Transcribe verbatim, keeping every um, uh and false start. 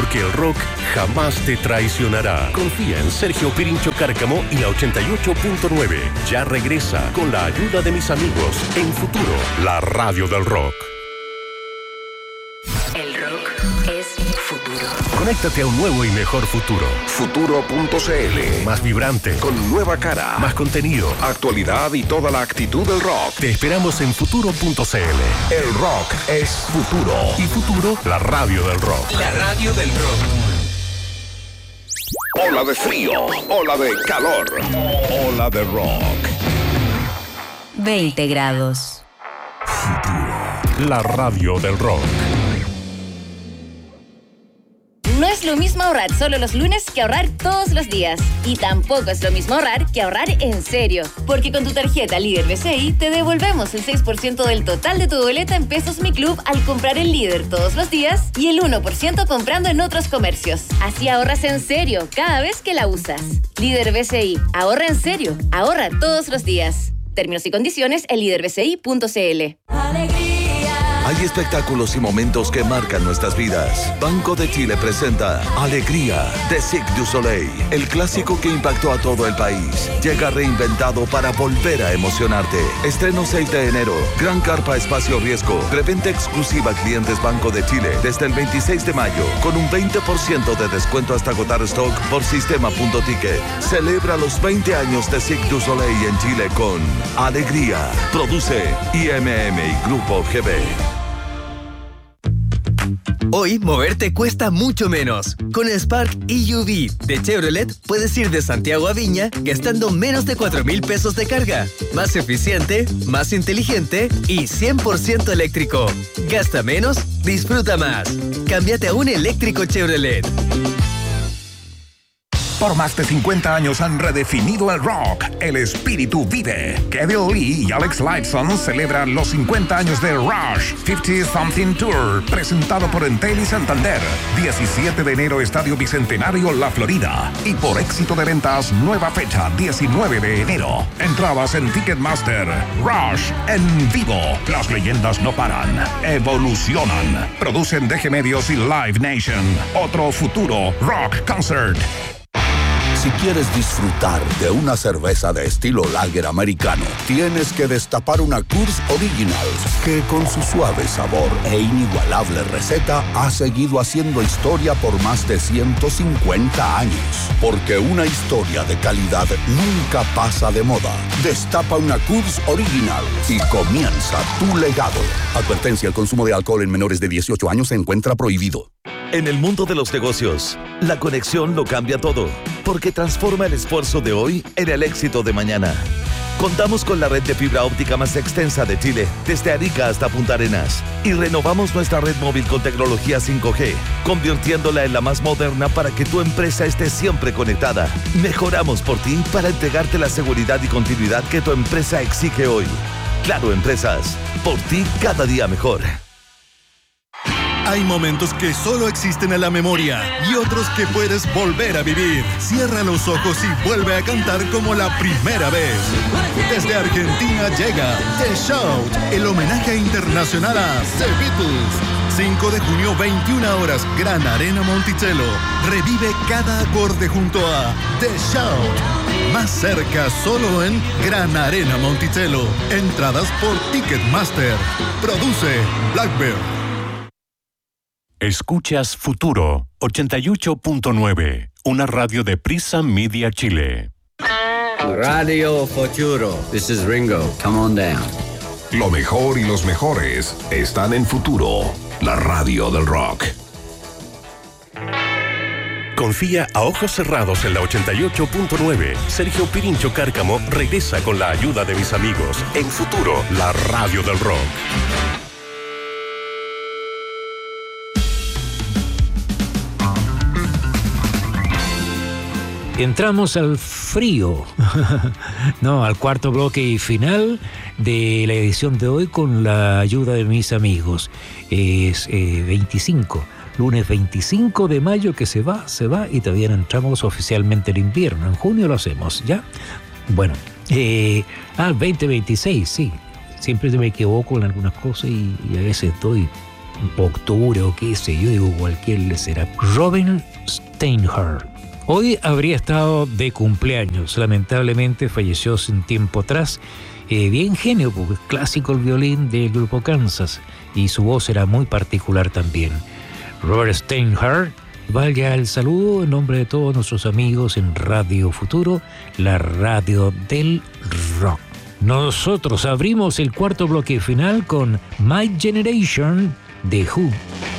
porque el rock jamás te traicionará. Confía en Sergio Pirincho Cárcamo y la ochenta y ocho punto nueve. Ya regresa con la ayuda de mis amigos en Futuro, la radio del rock. El rock es futuro. Conéctate a un nuevo y mejor futuro. Futuro punto c l. Más vibrante, con nueva cara, más contenido, actualidad y toda la actitud del rock. Te esperamos en Futuro punto c l. El rock es futuro. Y Futuro, la radio del rock. La radio del rock. Ola de frío, ola de calor, ola de rock. veinte grados. Futuro, la radio del rock. No es lo mismo ahorrar solo los lunes que ahorrar todos los días. Y tampoco es lo mismo ahorrar que ahorrar en serio. Porque con tu tarjeta Líder B C I te devolvemos el seis por ciento del total de tu boleta en Pesos Mi Club al comprar en Líder todos los días y el uno por ciento comprando en otros comercios. Así ahorras en serio cada vez que la usas. Líder B C I. Ahorra en serio. Ahorra todos los días. Términos y condiciones en líder b c i punto c l. Hay espectáculos y momentos que marcan nuestras vidas. Banco de Chile presenta Alegría de Cirque du Soleil, el clásico que impactó a todo el país. Llega reinventado para volver a emocionarte. Estreno seis de enero. Gran Carpa Espacio Riesgo. Preventa exclusiva a clientes Banco de Chile desde el veintiséis de mayo con un veinte por ciento de descuento hasta agotar stock por sistema punto ticket. Celebra los veinte años de Cirque du Soleil en Chile con Alegría. Produce I M M y Grupo G B. Hoy, moverte cuesta mucho menos. Con el Spark E U V de Chevrolet, puedes ir de Santiago a Viña gastando menos de cuatro mil pesos de carga. Más eficiente, más inteligente y cien por ciento eléctrico. Gasta menos, disfruta más. Cámbiate a un eléctrico Chevrolet. Por más de cincuenta años han redefinido el rock. El espíritu vive. Kevin Lee y Alex Lifeson celebran los cincuenta años de Rush cincuenta Something Tour, presentado por Entel y Santander. diecisiete de enero, Estadio Bicentenario, La Florida. Y por éxito de ventas, nueva fecha, diecinueve de enero. Entradas en Ticketmaster. Rush en vivo. Las leyendas no paran, evolucionan. Producen D G Medios y Live Nation. Otro futuro rock concert. Si quieres disfrutar de una cerveza de estilo lager americano, tienes que destapar una Coors Original, que con su suave sabor e inigualable receta ha seguido haciendo historia por más de ciento cincuenta años. Porque una historia de calidad nunca pasa de moda. Destapa una Coors Original y comienza tu legado. Advertencia: el consumo de alcohol en menores de dieciocho años se encuentra prohibido. En el mundo de los negocios, la conexión lo cambia todo, porque transforma el esfuerzo de hoy en el éxito de mañana. Contamos con la red de fibra óptica más extensa de Chile, desde Arica hasta Punta Arenas, y renovamos nuestra red móvil con tecnología cinco G, convirtiéndola en la más moderna para que tu empresa esté siempre conectada. Mejoramos por ti para entregarte la seguridad y continuidad que tu empresa exige hoy. Claro Empresas, por ti cada día mejor. Hay momentos que solo existen en la memoria y otros que puedes volver a vivir. Cierra los ojos y vuelve a cantar como la primera vez. Desde Argentina llega The Shout, el homenaje internacional a The Beatles. cinco de junio, veintiuna horas, Gran Arena Monticello. Revive cada acorde junto a The Shout. Más cerca solo en Gran Arena Monticello. Entradas por Ticketmaster. Produce Blackbird. Escuchas Futuro ochenta y ocho punto nueve, una radio de Prisa Media Chile. Radio Futuro. This is Ringo. Come on down. Lo mejor y los mejores están en Futuro, la radio del rock. Confía a ojos cerrados en la ochenta y ocho punto nueve. Sergio Pirincho Cárcamo regresa con la ayuda de mis amigos en Futuro, la radio del rock. Entramos al frío, no, al cuarto bloque y final de la edición de hoy con la ayuda de mis amigos. Es eh, veinticinco, lunes veinticinco de mayo que se va, se va y todavía no entramos oficialmente el invierno. En junio lo hacemos, ¿ya? Bueno, eh, ah, veinte veintiséis, sí. Siempre me equivoco en algunas cosas y, y a veces doy octubre o qué sé yo, digo, cualquier le será. Robin Steinhardt. Hoy habría estado de cumpleaños, lamentablemente falleció sin tiempo atrás. Eh, bien genio, porque es clásico el violín del grupo Kansas y su voz era muy particular también. Robert Steinhardt, vaya el saludo en nombre de todos nuestros amigos en Radio Futuro, la radio del rock. Nosotros abrimos el cuarto bloque final con My Generation de Who.